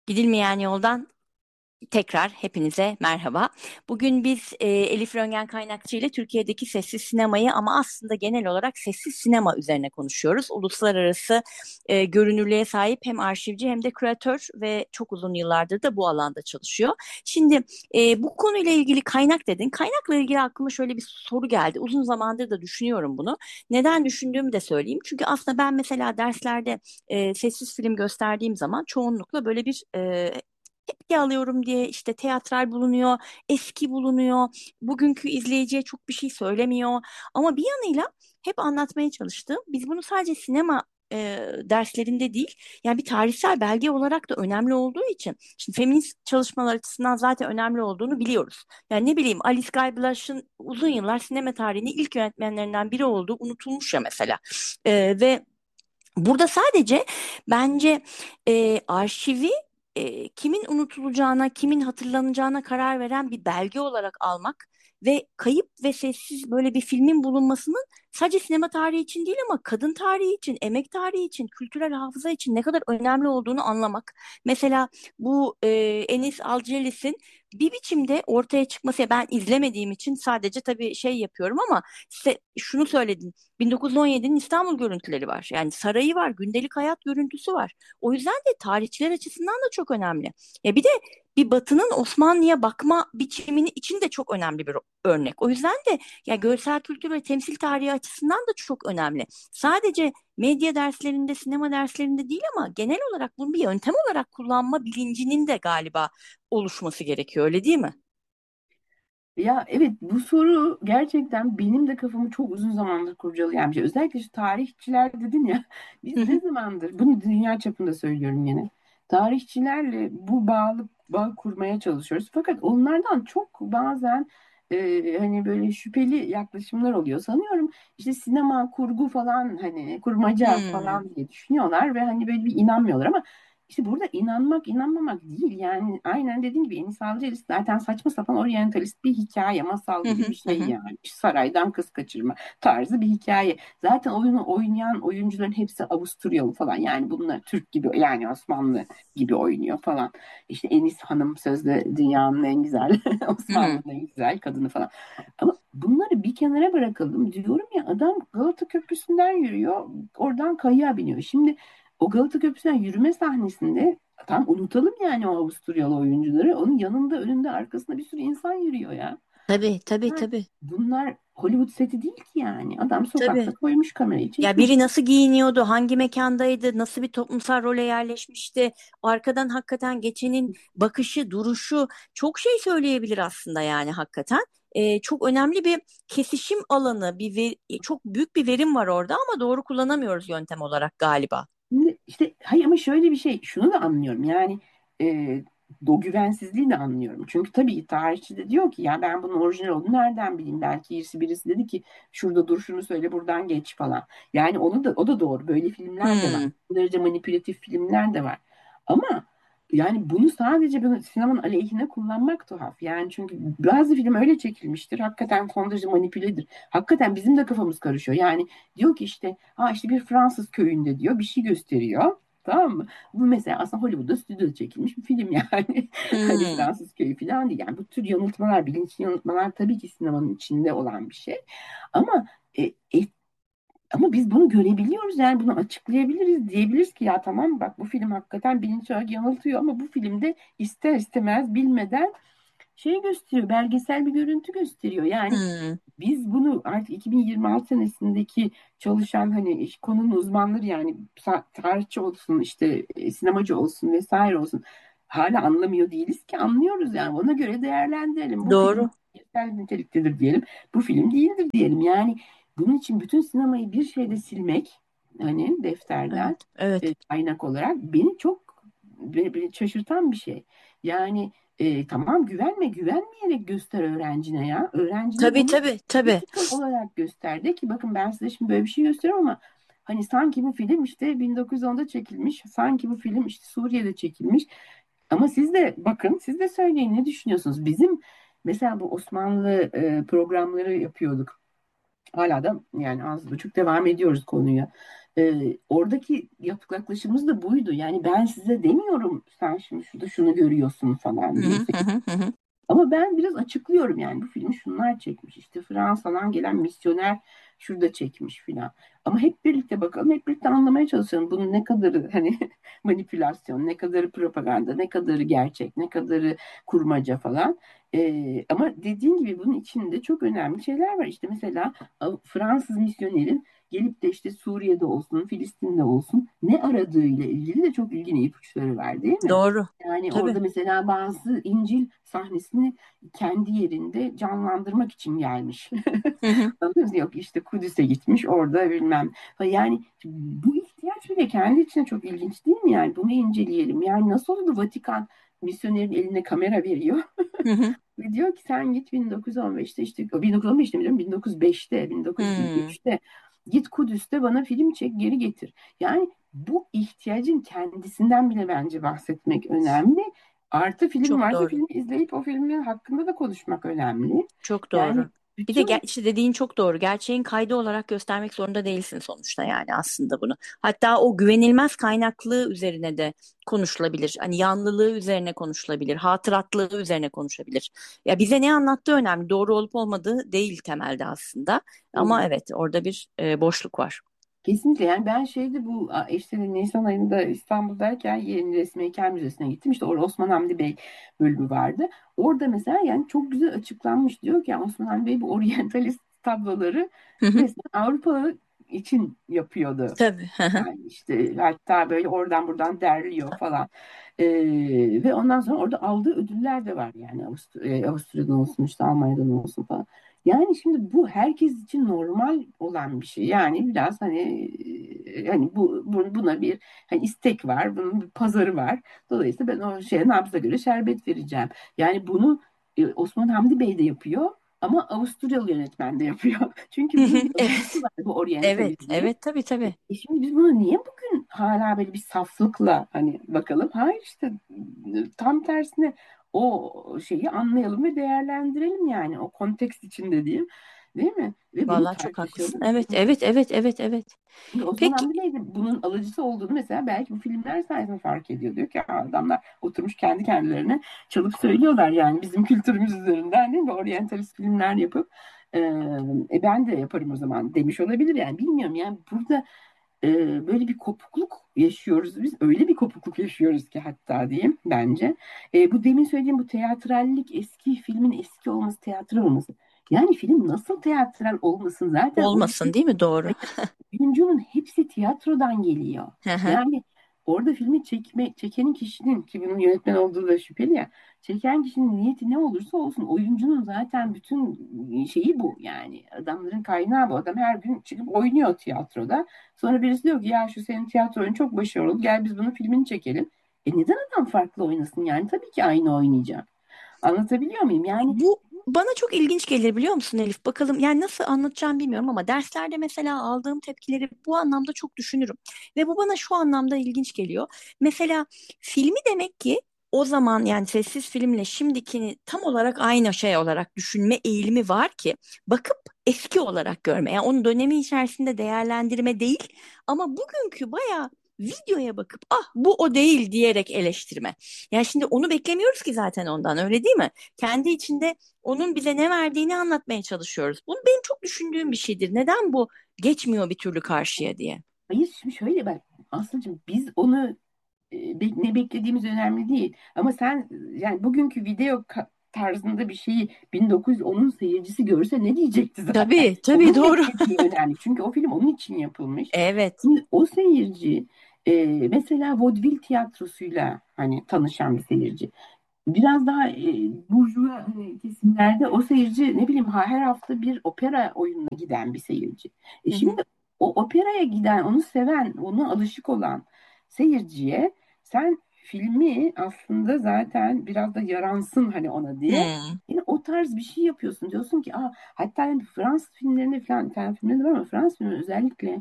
Gidilmeyen yoldan tekrar hepinize merhaba. Bugün biz Elif Röngen Kaynakçı ile Türkiye'deki sessiz sinemayı ama aslında genel olarak sessiz sinema üzerine konuşuyoruz. Uluslararası görünürlüğe sahip hem arşivci hem de küratör ve çok uzun yıllardır da bu alanda çalışıyor. Şimdi bu konuyla ilgili kaynak dedin. Kaynakla ilgili aklıma şöyle bir soru geldi. Uzun zamandır da düşünüyorum bunu. Neden düşündüğümü de söyleyeyim. Çünkü aslında ben mesela derslerde sessiz film gösterdiğim zaman çoğunlukla böyle bir tepki alıyorum diye işte teatral bulunuyor, eski bulunuyor, bugünkü izleyiciye çok bir şey söylemiyor. Ama bir yanıyla hep anlatmaya çalıştım. Biz bunu sadece sinema derslerinde değil, yani bir tarihsel belge olarak da önemli olduğu için, şimdi feminist çalışmalar açısından zaten önemli olduğunu biliyoruz. Yani ne bileyim Alice Guy Blash'ın uzun yıllar sinema tarihinin ilk yönetmenlerinden biri olduğu unutulmuş ya mesela. Ve burada sadece bence arşivi kimin unutulacağına, kimin hatırlanacağına karar veren bir belge olarak almak ve kayıp ve sessiz böyle bir filmin bulunmasının sadece sinema tarihi için değil ama kadın tarihi için, emek tarihi için, kültürel hafıza için ne kadar önemli olduğunu anlamak. Mesela bu Enis Alcelis'in bir biçimde ortaya çıkması, ya ben izlemediğim için sadece tabii şey yapıyorum ama şunu söyledin. 1917'nin İstanbul görüntüleri var. Yani sarayı var, gündelik hayat görüntüsü var. O yüzden de tarihçiler açısından da çok önemli. Ya bir de bir Batı'nın Osmanlı'ya bakma biçimini için de çok önemli bir örnek. O yüzden de ya görsel kültür ve temsil tarihi açısından da çok önemli. Sadece medya derslerinde, sinema derslerinde değil ama genel olarak bunu bir yöntem olarak kullanma bilincinin de galiba oluşması gerekiyor, öyle değil mi? Ya evet, bu soru gerçekten benim de kafamı çok uzun zamandır kurcalayan bir şey. Özellikle şu tarihçiler dedin ya, biz Hı ne hı. zamandır, bunu dünya çapında söylüyorum yine. Tarihçilerle bu bağ kurmaya çalışıyoruz. Fakat onlardan çok bazen hani böyle şüpheli yaklaşımlar oluyor. Sanıyorum işte sinema, kurgu falan, hani kurmaca Hmm. falan diye düşünüyorlar ve hani böyle bir inanmıyorlar ama işte burada inanmak, inanmamak değil. Yani aynen dediğim gibi Enis Alceris zaten saçma sapan oryantalist bir hikaye, masal Hı gibi bir hı, hı şey hı, yani. Saraydan kız kaçırma tarzı bir hikaye. Zaten oyunu oynayan oyuncuların hepsi Avusturyalı falan. Yani bunlar Türk gibi, yani Osmanlı gibi oynuyor falan. İşte Enis Hanım sözde dünyanın en güzel, hı hı. Osmanlı'nın en güzel kadını falan. Ama bunları bir kenara bırakalım. Diyorum ya, adam Galata Köprüsü'nden yürüyor. Oradan kayığa biniyor. Şimdi o Galata Köprüsü'nden yürüme sahnesinde tam unutalım yani o Avusturyalı oyuncuları. Onun yanında, önünde, arkasında bir sürü insan yürüyor ya. Tabii, tabii, Bunlar, tabii. bunlar Hollywood seti değil ki yani. Adam sokakta Tabii. koymuş kamerayı, Ya çekmiş. biri nasıl giyiniyordu, hangi mekandaydı, nasıl bir toplumsal role yerleşmişti, arkadan hakikaten geçenin bakışı, duruşu çok şey söyleyebilir aslında yani hakikaten. Çok önemli bir kesişim alanı, çok büyük bir verim var orada ama doğru kullanamıyoruz yöntem olarak galiba. Şimdi işte hayır, ama şöyle bir şey, şunu da anlıyorum yani, e, o güvensizliği de anlıyorum. Çünkü tabii ki tarihçi de diyor ki ya ben bunun orijinal olduğunu nereden bileyim, belki birisi dedi ki şurada dur, şunu söyle, buradan geç falan. Yani onu da, o da doğru, böyle filmler de var. Hmm, Bu derece manipülatif filmler de var. Ama yani bunu sadece bunu sinemanın aleyhine kullanmak tuhaf. Yani çünkü bazı film öyle çekilmiştir. Hakikaten son derece manipüledir. Hakikaten bizim de kafamız karışıyor. Yani diyor ki işte ha işte bir Fransız köyünde diyor bir şey gösteriyor. Tamam mı? Bu mesela aslında Hollywood'da stüdyoda çekilmiş bir film yani. Hani hmm. Fransız köyü falan değil. Yani bu tür yanıltmalar, bilinçli yanıltmalar tabii ki sinemanın içinde olan bir şey. Ama e, e, ama biz bunu görebiliyoruz, yani bunu açıklayabiliriz, diyebiliriz ki ya tamam bak, bu film hakikaten bilinçli olarak yanıltıyor ama bu filmde ister istemez bilmeden şey gösteriyor, belgesel bir görüntü gösteriyor. Yani Hmm. biz bunu artık 2026 senesindeki çalışan hani konunun uzmanları, yani tarihçi olsun, işte sinemacı olsun vesaire olsun, hala anlamıyor değiliz ki, anlıyoruz yani, ona göre değerlendirelim. Bu film Doğru. belgesel niteliktedir diyelim, bu film değildir diyelim. Yani bunun için bütün sinemayı bir şeyde silmek, hani Evet, defterden, evet. kaynak olarak, beni şaşırtan bir şey. Yani tamam, güvenmeyerek göster öğrencine ya. Öğrencine Tabii, bunu tabii, tabii. critical olarak göster. De ki bakın, ben size şimdi böyle bir şey gösteriyorum ama hani sanki bu film işte 1910'da çekilmiş. Sanki bu film işte Suriye'de çekilmiş. Ama siz de bakın, siz de söyleyin, ne düşünüyorsunuz? Bizim mesela bu Osmanlı programları yapıyorduk. Hala da yani az buçuk devam ediyoruz konuya. Oradaki yaklaşımımız da buydu. Yani ben size demiyorum sen şimdi şurada şunu görüyorsun Hı falan diye. hı hı hı hı. Hı. Ama ben biraz açıklıyorum yani bu filmi şunlar çekmiş. İşte Fransa'dan gelen misyoner şurada çekmiş filan. Ama hep birlikte bakalım, hep birlikte anlamaya çalışalım. Bunun ne kadarı hani manipülasyon, ne kadarı propaganda, ne kadarı gerçek, ne kadarı kurmaca falan. Ama dediğin gibi bunun içinde çok önemli şeyler var. İşte mesela Fransız misyonerin gelip de işte Suriye'de olsun, Filistin'de olsun ne aradığıyla ilgili de çok ilginç ipuçları var değil mi? Doğru. Yani Tabii. orada mesela bazı İncil sahnesini kendi yerinde canlandırmak için gelmiş. Hı hı. Anladınız mı? Yok işte Kudüs'e gitmiş orada bilmem. Yani bu ihtiyaç bile kendi içine çok ilginç değil mi? Yani bunu inceleyelim. Yani nasıl oldu Vatikan misyonerin eline kamera veriyor Hı hı. ve diyor ki sen git 1915'te işte 1915'te mi diyorum 1905'te Hı. 1923'te git Kudüs'te bana film çek geri getir. Yani bu ihtiyacın kendisinden bile bence bahsetmek önemli. Artı film Çok varsa doğru. filmi izleyip o filmin hakkında da konuşmak önemli. Çok doğru. Yani Bir de bütün işte dediğin çok doğru. Gerçeğin kaydı olarak göstermek zorunda değilsin sonuçta yani aslında bunu. Hatta o güvenilmez kaynaklı üzerine de konuşulabilir. Hani yanlılığı üzerine konuşulabilir. Hatıratlığı üzerine konuşabilir. Ya bize ne anlattığı önemli. Doğru olup olmadığı değil temelde aslında. Ama evet orada bir boşluk var. kesinlikle yani ben şeyde bu işte Nisan ayında İstanbul'dayken Yeni Resim Heykel Müzesi'ne gittim. İşte orada Osman Hamdi Bey bölümü vardı. Orada mesela yani çok güzel açıklanmış. Diyor ki yani Osman Hamdi Bey bu oryantalist tabloları Hı hı. resmen Avrupalı için yapıyordu. Tabii. Hı hı. Yani işte hatta böyle oradan buradan derliyor falan. Ve ondan sonra orada aldığı ödüller de var yani Avusturya'dan olsun işte Almanya'dan olsun falan. Yani şimdi bu herkes için normal olan bir şey. Yani biraz hani buna bir hani istek var, bunun bir pazarı var. Dolayısıyla ben o şeye nabza göre şerbet vereceğim. Yani bunu Osman Hamdi Bey de yapıyor ama Avusturyalı yönetmen de yapıyor. Hı Çünkü bunun hı. bir öncesi Evet. var bu Evet. oryantalizmin. Evet tabii tabii. Şimdi biz bunu niye bugün hala böyle bir saflıkla hani bakalım? Hayır işte tam tersine o şeyi anlayalım ve değerlendirelim yani o kontekst içinde diyeyim. Değil mi? Ve bunu Vallahi çok haklısın. tartışalım. Evet, evet, evet, evet, evet. Çünkü Osman Peki, Hamdi Bey de bunun alıcısı olduğunu mesela belki bu filmler sayesinde fark ediyor. Diyor ki "Aa, adamlar oturmuş kendi kendilerine çalıp söylüyorlar yani bizim kültürümüz üzerinden değil mi? Oryantalist filmler yapıp e, ben de yaparım o zaman demiş olabilir yani bilmiyorum yani burada böyle bir kopukluk yaşıyoruz biz. Öyle bir kopukluk yaşıyoruz ki hatta diyeyim bence. Bu demin söylediğim bu teatrallik eski filmin eski olması, tiyatro olması. Yani film nasıl teatral olmasın zaten olmasın değil mi? Doğru. oyuncunun hepsi tiyatrodan geliyor. Hı hı. Yani orada filmi çekenin kişinin ki bunun yönetmen olduğu da şüpheli ya çeken kişinin niyeti ne olursa olsun oyuncunun zaten bütün şeyi bu yani adamların kaynağı bu adam her gün çıkıp oynuyor tiyatroda sonra birisi diyor ki ya şu senin tiyatro çok başarılı gel biz bunun filmini çekelim neden adam farklı oynasın yani tabii ki aynı oynayacak anlatabiliyor muyum yani Bu bana çok ilginç gelir biliyor musun Elif? Bakalım yani nasıl anlatacağım bilmiyorum ama derslerde mesela aldığım tepkileri bu anlamda çok düşünürüm. Ve bu bana şu anlamda ilginç geliyor. Mesela filmi demek ki o zaman yani sessiz filmle şimdikini tam olarak aynı şey olarak düşünme eğilimi var ki bakıp eski olarak görme. Yani onun dönemi içerisinde değerlendirme değil ama bugünkü bayağı videoya bakıp ah bu o değil diyerek eleştirme. Yani şimdi onu beklemiyoruz ki zaten ondan öyle değil mi? Kendi içinde onun bize ne verdiğini anlatmaya çalışıyoruz. Bu benim çok düşündüğüm bir şeydir. Neden bu geçmiyor bir türlü karşıya diye. hayır şimdi şöyle bak Aslı'cığım biz onu ne beklediğimiz önemli değil. Ama sen yani bugünkü video tarzında bir şeyi 1910'un seyircisi görse ne diyecekti zaten? Tabii, tabii Onun doğru. beklediği önemli. Çünkü o film onun için yapılmış. Evet. Şimdi o seyirci mesela vaudeville tiyatrosuyla hani tanışan bir seyirci. Biraz daha burjuva hani, kesimlerde o seyirci ne bileyim her hafta bir opera oyununa giden bir seyirci. Hı hı. Şimdi o operaya giden, onu seven, ona alışık olan seyirciye sen filmi aslında zaten biraz da yaransın hani ona diye Hmm. yine o tarz bir şey yapıyorsun. Diyorsun ki hatta yani Fransız filmlerinde falan İtalyan filmlerinde var ama Fransız filmlerinde özellikle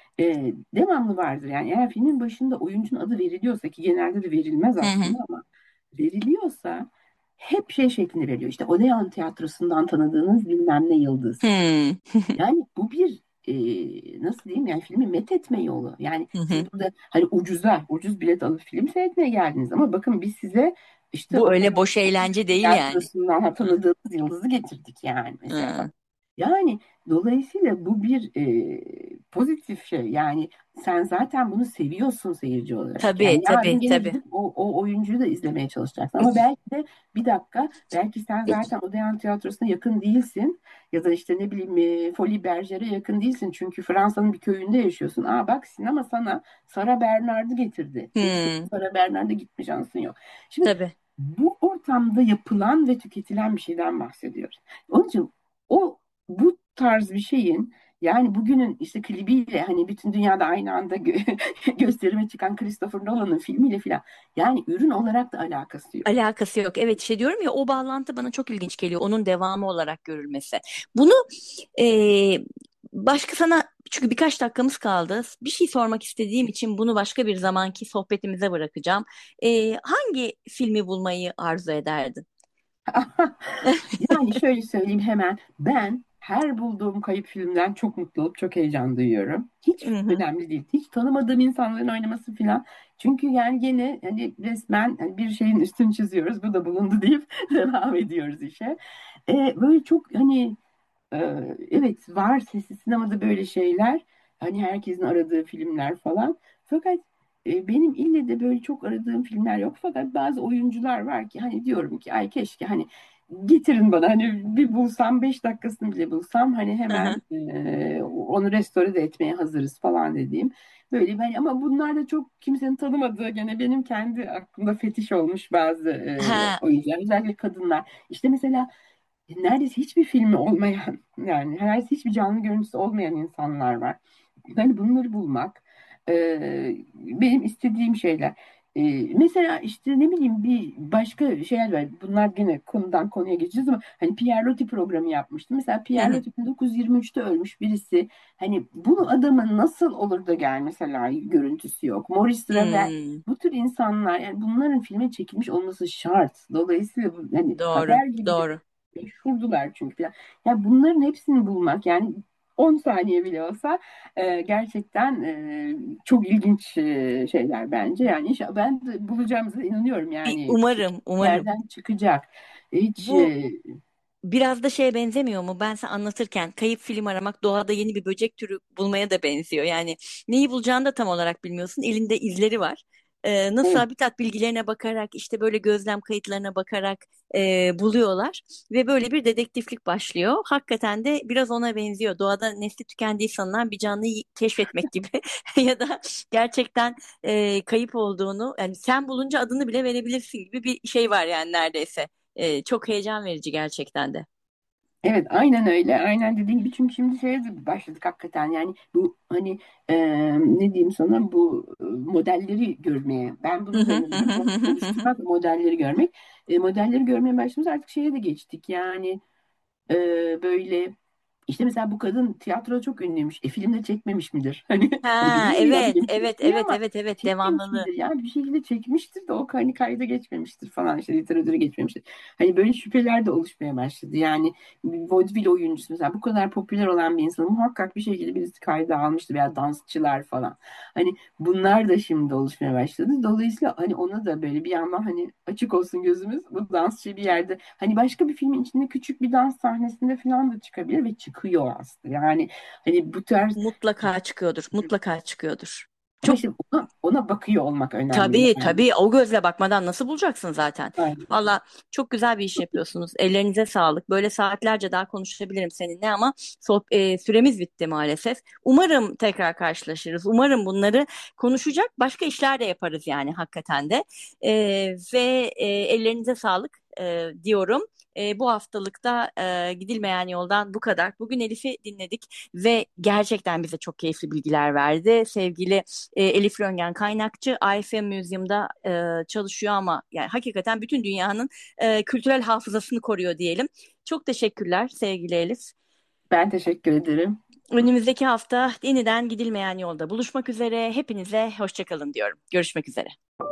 devamlı vardır. Yani eğer filmin başında oyuncunun adı veriliyorsa ki genelde de verilmez Hı hı. aslında ama veriliyorsa hep şey şeklinde veriliyor. İşte Odeon tiyatrosundan tanıdığınız bilmem ne yıldız. Hmm. Yani bu bir nasıl diyeyim, yani filmi methetme yolu. Yani Hı siz hı. burada hani ucuz bilet alıp film seyretmeye geldiniz ama bakın biz size işte Bu opera öyle boş eğlence değil yani. tiyatrosundan Hı tanıdığınız yıldızı getirdik yani mesela. hı. Yani dolayısıyla bu bir pozitif şey. Yani sen zaten bunu seviyorsun seyirci olarak. Tabii, Yani yarın tabii, gene tabii. gidip o oyuncuyu da izlemeye çalışacaksın. Ama belki de bir dakika, belki sen zaten Odeon Tiyatrosu'na yakın değilsin. Ya da işte ne bileyim Folies Bergere'e yakın değilsin. Çünkü Fransa'nın bir köyünde yaşıyorsun. Aa bak, sinema sana Sarah Bernard'ı getirdi. Çünkü senin Hmm, Sarah Bernard'a gitme şansın yok. Şimdi tabii. bu ortamda yapılan ve tüketilen bir şeyden bahsediyoruz. Onun için bu tarz bir şeyin, yani bugünün işte klibiyle hani bütün dünyada aynı anda gösterime çıkan Christopher Nolan'ın filmiyle filan, yani ürün olarak da alakası yok. Alakası yok. Evet, şey diyorum ya, o bağlantı bana çok ilginç geliyor. Onun devamı olarak görülmesi. Bunu e, başka sana, çünkü birkaç dakikamız kaldı. Bir şey sormak istediğim için bunu başka bir zamanki sohbetimize bırakacağım. Hangi filmi bulmayı arzu ederdin? Yani şöyle söyleyeyim hemen. Ben her bulduğum kayıp filmden çok mutlu olup çok heyecan duyuyorum. Hiç Hı hı. önemli değil. Hiç tanımadığım insanların oynaması falan. Çünkü yani gene hani resmen hani bir şeyin üstünü çiziyoruz. Bu da bulundu deyip devam ediyoruz işe. Böyle çok hani evet, var sessiz sinemada böyle şeyler. Hani herkesin aradığı filmler falan. Fakat benim ille de böyle çok aradığım filmler yok. Fakat bazı oyuncular var ki hani diyorum ki ay keşke hani getirin bana, hani bir bulsam, 5 dakikasını bile bulsam hani Hı hı. hemen onu restore de etmeye hazırız falan dediğim. Böyle ben, ama bunlar da çok kimsenin tanımadığı, gene benim kendi aklımda fetiş olmuş bazı Ha, oyuncular, özellikle kadınlar. İşte mesela neredeyse hiçbir filmi olmayan, yani neredeyse hiçbir canlı görüntüsü olmayan insanlar var. Hani bunları bulmak benim istediğim şeyler. Mesela işte ne bileyim bir başka şeyler var. Bunlar gene konudan konuya geçeceğiz ama hani Pierre Loti programı yapmıştım. Mesela hı Pierre hı. Loti 1923'te ölmüş birisi. Hani bu adamın nasıl olur da gel mesela görüntüsü yok. Maurice Ravel, Hmm, bu tür insanlar, yani bunların filme çekilmiş olması şart. Dolayısıyla bu hani doğru, kader gibi de doğru. meşhurdular çünkü falan. Ya bunların hepsini bulmak, yani 10 saniye bile olsa gerçekten çok ilginç şeyler bence. Yani inşallah ben de bulacağımıza inanıyorum, yani Umarım, umarım. yerden çıkacak. Hiç Bu biraz da şeye benzemiyor mu? Ben sen anlatırken kayıp film aramak doğada yeni bir böcek türü bulmaya da benziyor. Yani neyi bulacağını da tam olarak bilmiyorsun. Elinde izleri var. Nasıl evet, habitat bilgilerine bakarak, işte böyle gözlem kayıtlarına bakarak buluyorlar ve böyle bir dedektiflik başlıyor. Hakikaten de biraz ona benziyor. Doğada nesli tükendiği sanılan bir canlıyı keşfetmek gibi ya da gerçekten kayıp olduğunu, yani sen bulunca adını bile verebilirsin gibi bir şey var yani neredeyse. Çok heyecan verici gerçekten de. evet, aynen öyle. Aynen dediğin gibi, çünkü şimdi şeye de başladık hakikaten. Yani bu hani ne diyeyim sana, bu modelleri görmeye. Ben Hı bunun hı, üzerine hı biraz hı, hı hı, hı hı. oluşturmak, modelleri görmek. Modelleri görmeye başladığımız artık şeye de geçtik. Yani böyle işte mesela bu kadın tiyatro çok ünlüymüş. Filmde çekmemiş midir? Hani Ha, bilinmiyor evet, film evet, çektiği evet, ama evet, evet, çekmemiş devamlılığı. midir? Yani bir şekilde çekmiştir de o hani kayda geçmemiştir falan, işte literatüre geçmemiştir. Hani böyle şüpheler de oluşmaya başladı. Yani bir vaudeville oyuncusu mesela, bu kadar popüler olan bir insanı muhakkak bir şekilde birisi kayda almıştır, veya dansçılar falan. Hani bunlar da şimdi oluşmaya başladı. Dolayısıyla hani ona da böyle bir yandan hani açık olsun gözümüz, bu dansçı bir yerde hani başka bir filmin içinde küçük bir dans sahnesinde falan da çıkabilir ve çıkıyor aslında. Yani hani bu tarz, Mutlaka çıkıyordur, mutlaka çıkıyordur. ama Çok işte ona bakıyor olmak önemli tabii, yani. tabii, o gözle bakmadan nasıl bulacaksın zaten? Aynen. Valla çok güzel bir iş yapıyorsunuz. Ellerinize sağlık. Böyle saatlerce daha konuşabilirim seninle ama süremiz bitti maalesef. Umarım tekrar karşılaşırız. Umarım bunları konuşacak başka işler de yaparız yani hakikaten de. Ellerinize sağlık diyorum. Bu haftalıkta gidilmeyen yoldan bu kadar. Bugün Elif'i dinledik ve gerçekten bize çok keyifli bilgiler verdi. Sevgili Elif Röngen kaynakçı, AFM Museum'da çalışıyor ama yani hakikaten bütün dünyanın kültürel hafızasını koruyor diyelim. Çok teşekkürler sevgili Elif. Ben teşekkür ederim. Önümüzdeki hafta yeniden gidilmeyen yolda buluşmak üzere. Hepinize hoşça kalın diyorum. Görüşmek üzere.